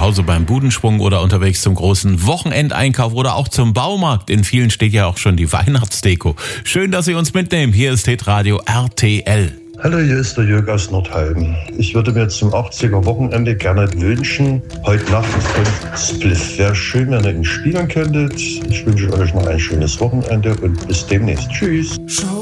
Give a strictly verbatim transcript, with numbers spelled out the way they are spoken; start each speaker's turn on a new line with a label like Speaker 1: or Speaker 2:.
Speaker 1: Hause beim Budenschwung oder unterwegs zum großen Wochenendeinkauf oder auch zum Baumarkt. In vielen steht ja auch schon die Weihnachtsdeko. Schön, dass Sie uns mitnehmen. Hier ist Hitradio R T L.
Speaker 2: Hallo, hier ist der Jörg aus Nordheim. Ich würde mir zum achtziger Wochenende gerne wünschen, heute Nacht ist Spliff. Wäre schön, wenn ihr ihn spielen könntet. Ich wünsche euch noch ein schönes Wochenende und bis demnächst. Tschüss.